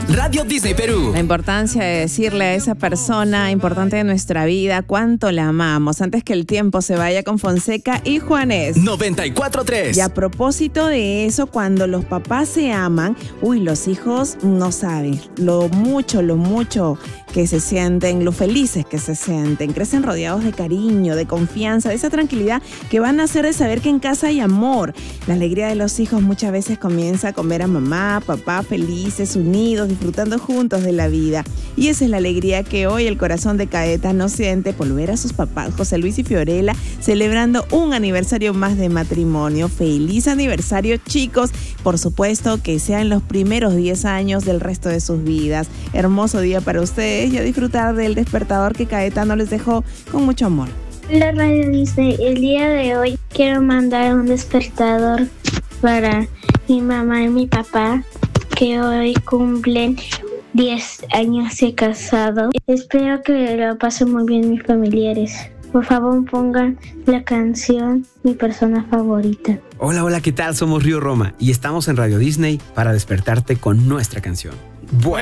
Radio Disney Perú. La importancia de decirle a esa persona importante de nuestra vida cuánto la amamos antes que el tiempo se vaya con Fonseca y Juanes. 94.3. Y a propósito de eso, cuando los papás se aman, los hijos no saben lo mucho que se sienten, lo felices que se sienten. Crecen rodeados de cariño, de confianza, de esa tranquilidad que van a hacer de saber que en casa hay amor. La alegría de los hijos muchas veces comienza con ver a mamá, papá felices, unidos, disfrutando juntos de la vida. Y esa es la alegría que hoy el corazón de Caetano siente por ver a sus papás, José Luis y Fiorella, celebrando un aniversario más de matrimonio. ¡Feliz aniversario, chicos! Por supuesto que sean los primeros 10 años del resto de sus vidas. Hermoso día para ustedes y a disfrutar del despertador que Caetano les dejó con mucho amor. Hola Radio Disney, el día de hoy quiero mandar un despertador para mi mamá y mi papá que hoy cumplen 10 años de casado. Espero que lo pasen muy bien mis familiares. Por favor pongan la canción Mi Persona Favorita. Hola, ¿qué tal? Somos Río Roma y estamos en Radio Disney para despertarte con nuestra canción.